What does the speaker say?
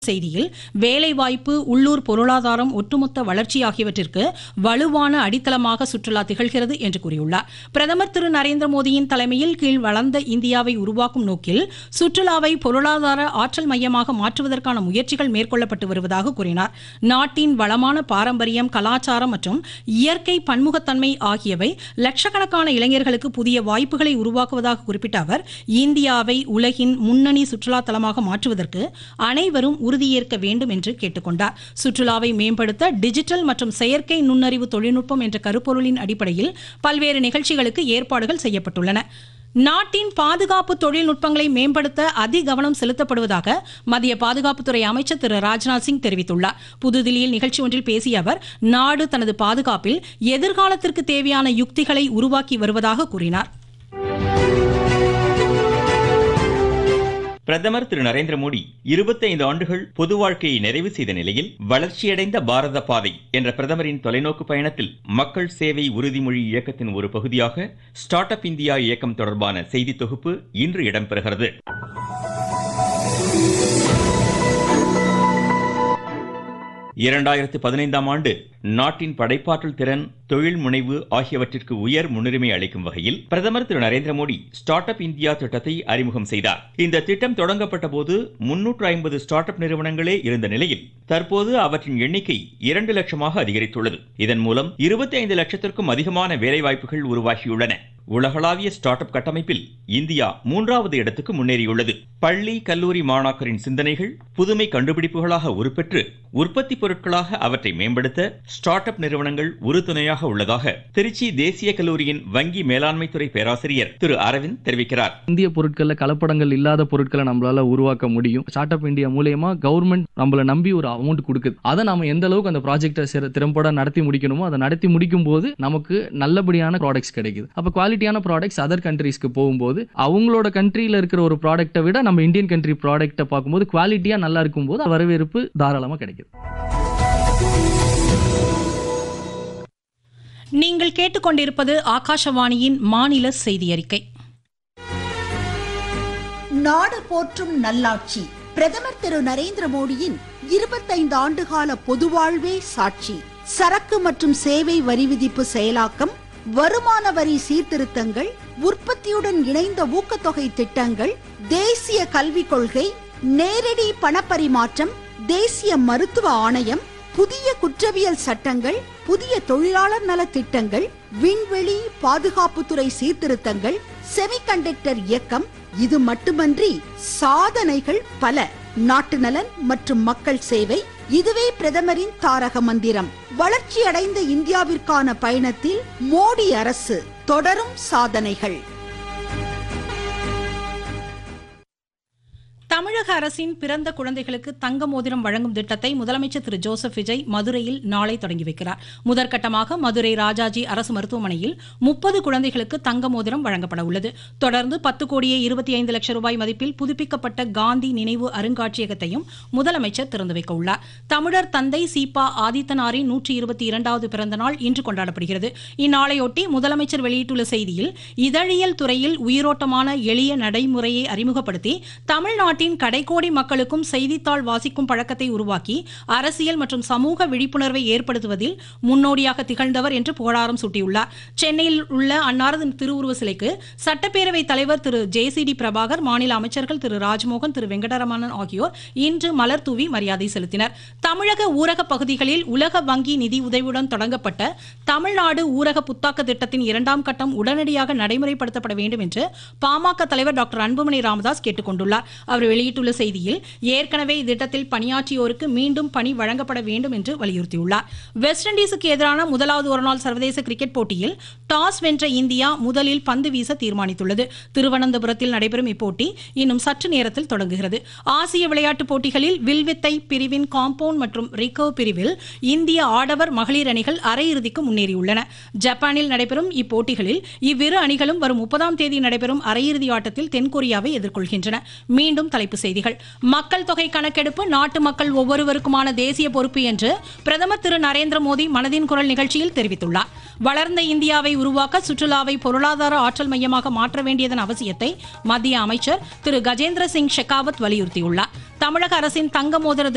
செய்தியில் வேலைவாய்ப்பு, உள்ளூர் பொருளாதாரம், ஒட்டுமொத்த வளர்ச்சி ஆகியவற்றிற்கு வலுவான அடித்தளமாக சுற்றுலா திகழ்கிறது என்று கூறியுள்ளார். பிரதமர் திரு நரேந்திர மோடியின் தலைமையில் கீழ் வளர்ந்த இந்தியாவை உருவாக்கும் நோக்கில் சுற்றுலாவை பொருளாதார ஆற்றல் மையமாக மாற்றுவதற்கான முயற்சிகள் மேற்கொள்ளப்பட்டு வருவதாக கூறினார். நாட்டின் வளமான பாரம்பரியம், கலாச்சாரம் மற்றும் இயற்கை பன்முகத்தன்மை ஆகியவை லட்சக்கணக்கான இளைஞர்களுக்கு புதிய வாய்ப்புகளை உருவாக்குவதாக குறிப்பிட்ட அவர், இந்தியாவை உலகின் முன்னணி சுற்றுலா தலமாக மாற்றுவதற்கு அனைவரும் உறுதியேற்க வேண்டும் என்று கேட்டுக்கொண்டார். சுற்றுலாவை மேம்படுத்த டிஜிட்டல் மற்றும் செயற்கை நுண்ணறிவு தொழில்நுட்பம் என்ற கருப்பொருளின் அடிப்படையில் பல்வேறு நிகழ்ச்சிகளுக்கு ஏற்பாடுகள் செய்யப்பட்டுள்ளன. நாட்டின் பாதுகாப்பு தொழில்நுட்பங்களை மேம்படுத்த அதிகவனம் செலுத்தப்படுவதாக மத்திய பாதுகாப்புத்துறை அமைச்சர் திரு ராஜ்நாத் சிங் தெரிவித்துள்ளார். புதுதில்லியில் நிகழ்ச்சி ஒன்றில் பேசிய அவர், நாடு தனது பாதுகாப்பில் எதிர்காலத்திற்கு தேவையான யுக்திகளை உருவாக்கி வருவதாக கூறினார். பிரதமர் திரு நரேந்திர மோடி 25 ஆண்டுகள் பொது வாழ்க்கையை நிறைவு செய்த நிலையில் வளர்ச்சியடைந்த பாரத பாதை என்ற பிரதமரின் தொலைநோக்கு பயணத்தில் மக்கள் சேவை உறுதிமொழி இயக்கத்தின் ஒரு பகுதியாக ஸ்டார்ட் அப் இந்தியா இயக்கம் தொடர்பான செய்தி தொகுப்பு இன்று இடம்பெறுகிறது. 2015ஆம் ஆண்டு நாட்டின் படைப்பாற்றல் திறன், தொழில் முனைவு ஆகியவற்றிற்கு உயர் முன்னுரிமை அளிக்கும் வகையில் பிரதமர் திரு Narendra Modi start up India திட்டத்தை அறிமுகம் செய்தார். இந்த திட்டம் தொடங்கப்பட்ட போது 350 ஸ்டார்ட் அப் நிறுவனங்களே இருந்த நிலையில் தற்போது அவற்றின் எண்ணிக்கை 2 லட்சமாக அதிகரித்துள்ளது. இதன் மூலம் 25 லட்சத்திற்கும் அதிகமான வேலைவாய்ப்புகள் உருவாகியுள்ளன. உலகளாவிய ஸ்டார்ட் அப் கட்டமைப்பில் இந்தியா 3வது இடத்துக்கு முன்னேறியுள்ளது. பள்ளி, கல்லூரி மாணாக்கரின் சிந்தனைகள் புதுமை கண்டுபிடிப்புகளாக உருப்பெற்று உற்பத்தி பொருட்களாக அவற்றை மேம்படுத்த ஸ்டார்ட் அப் நிறுவனங்கள் உறுதுணையாக உள்ளதாக திருச்சி தேசிய கல்லூரியின் வங்கி மேலாண்மை துறை பேராசிரியர் திரு அரவிந்த் தெரிவிக்கிறார். இந்திய பொருட்கள்ல கலப்படங்கள் இல்லாத பொருட்களை நம்மளால உருவாக்க முடியும். ஸ்டார்ட் அப் இந்தியா மூலமா கவர்மெண்ட் நம்மள நம்பி ஒரு அமௌண்ட் கொடுக்குது. அதை நாம எந்த அளவுக்கு அந்த ப்ராஜெக்டை திறம்பட நடத்தி முடிக்கணுமோ அதை நடத்தி முடிக்கும் போது நமக்கு நல்லபடியான ப்ராடக்ட்ஸ் கிடைக்குது. அப்ப குவாலிட்டியான ப்ராடக்ட்ஸ் அதர் கண்ட்ரீஸ்க்கு போகும்போது அவங்களோட கண்ட்ரியில இருக்கிற ஒரு ப்ராடக்ட்டை விட நம்ம இந்தியன் கண்ட்ரி ப்ராடக்ட்டை பார்க்கும்போது குவாலிட்டியா நல்லா இருக்கும்போது வரவேற்பு தாராளமா கிடைக்குது. நீங்கள் கேட்டுக்கொண்டிருப்பது ஆகாஷவாணியின் மாநில செய்தி அறிக்கை. நாடு போற்றும் நல்லாட்சி. பிரதமர் திரு நரேந்திர மோடியின் 25 ஆண்டுகால பொதுவாழ்வே சாட்சி. சரக்கு மற்றும் சேவை வரி விதிப்பு செயலாக்கம், வருமான வரி சீர்திருத்தங்கள், உற்பத்தியுடன் இணைந்த ஊக்கத்தொகை திட்டங்கள், தேசிய கல்விக் கொள்கை, நேரடி பணப்பரிமாற்றம், தேசிய மருத்துவ ஆணையம், புதிய குற்றவியல் சட்டங்கள், புதிய தொழிலாளர் நல திட்டங்கள், விண்வெளி பாதுகாப்புத்துறை சீர்திருத்தங்கள், செமிகண்டக்டர் இயக்கம். இது மட்டுமன்றி சாதனைகள் பல. நாட்டு நலன் மற்றும் மக்கள் சேவை, இதுவே பிரதமரின் தாரக மந்திரம். வளர்ச்சி அடைந்த இந்தியாவிற்கான பயணத்தில் மோடி அரசு தொடரும் சாதனைகள். தமிழக அரசின் பிறந்த குழந்தைகளுக்கு தங்க மோதிரம் வழங்கும் திட்டத்தை முதலமைச்சர் திரு ஜோசப் விஜய் மதுரையில் நாளை தொடங்கி வைக்கிறார். முதற்கட்டமாக மதுரை ராஜாஜி அரசு மருத்துவமனையில் 30 குழந்தைகளுக்கு தங்க மோதிரம் வழங்கப்பட உள்ளது. தொடர்ந்து 10,25,00,000 மதிப்பில் புதுப்பிக்கப்பட்ட காந்தி நினைவு அருங்காட்சியகத்தையும் முதலமைச்சர் திறந்து வைக்க உள்ளார். தமிழர் தந்தை சீபா ஆதித்தனாரின் 122வது பிறந்த நாள் இன்று கொண்டாடப்படுகிறது. இந்நாளையொட்டி முதலமைச்சர் வெளியிட்டுள்ள செய்தியில், இதழியல் துறையில் உயிரோட்டமான எளிய நடைமுறையை அறிமுகப்படுத்தி தமிழ்நாட்டின் கடைக்கோடி மக்களுக்கும் செய்தித்தாள் வாசிக்கும் பழக்கத்தை உருவாக்கி அரசியல் மற்றும் சமூக விழிப்புணர்வை ஏற்படுத்துவதில் முன்னோடியாக திகழ்ந்தவர் என்று புகழாரம் சூட்டியுள்ளார். சென்னையில் உள்ள அன்னாரது திருவுருவ சிலைக்கு சட்டப்பேரவை தலைவர் திரு ஜே.சி.டி. பிரபாகர், மாநில அமைச்சர்கள் திரு ராஜ்மோகன், திரு வெங்கடரமணன் ஆகியோர் இன்று மலர் தூவி மரியாதை செலுத்தினர். தமிழக ஊரக பகுதிகளில் உலக வங்கி நிதி உதவியுடன் தொடங்கப்பட்ட தமிழ்நாடு ஊரக புத்தாக்க திட்டத்தின் 2ஆம் கட்டம் உடனடியாக நடைமுறைப்படுத்தப்பட வேண்டும் என்று பாமக தலைவர் டாக்டர் அன்புமணி ராமதாஸ் கேட்டுக் கொண்டுள்ளார். அவர் வெளியிட்டுள்ள செய்தியில், ஏற்கனவே இத்திட்டத்தில் பணியாற்றியோருக்கு மீண்டும் பணி வழங்கப்பட வேண்டும் என்று வலியுறுத்தியுள்ளார். வெஸ்ட் இண்டீஸுக்கு எதிரான முதலாவது ஒருநாள் சர்வதேச கிரிக்கெட் போட்டியில் டாஸ் வென்ற இந்தியா முதலில் பந்து வீச தீர்மானித்துள்ளது. திருவனந்தபுரத்தில் நடைபெறும் இப்போட்டி இன்னும் சற்று நேரத்தில் தொடங்குகிறது. ஆசிய விளையாட்டுப் போட்டிகளில் வில்வித்தை பிரிவின் காம்பவுண்ட் மற்றும் ரிகர்வ் பிரிவில் இந்திய ஆடவர், மகளிர் அணிகள் அரையிறுதிக்கு முன்னேறியுள்ளன. ஜப்பானில் நடைபெறும் இப்போட்டிகளில் இவ்விரு அணிகளும் வரும் 30ஆம் தேதி நடைபெறும் அரையிறுதி ஆட்டத்தில் தென்கொரியாவை எதிர்கொள்கின்றன. மீண்டும் தலைப்புச் செய்திகள். மக்கள் தொகை கணக்கெடுப்பு நாட்டு மக்கள் ஒவ்வொருவருக்குமான தேசிய பொறுப்பு என்று பிரதமர் திரு நரேந்திர மோடி மனதின் குரல் நிகழ்ச்சியில் தெரிவித்துள்ளார். வளர்ந்த இந்தியாவை உருவாக்க சுற்றுலாவை பொருளாதார ஆற்றல் மையமாக மாற்ற வேண்டியதன் அவசியத்தை மத்திய அமைச்சர் திரு கஜேந்திர சிங் ஷெகாவத் வலியுறுத்தியுள்ளார். தமிழக அரசின் தங்க மோதிர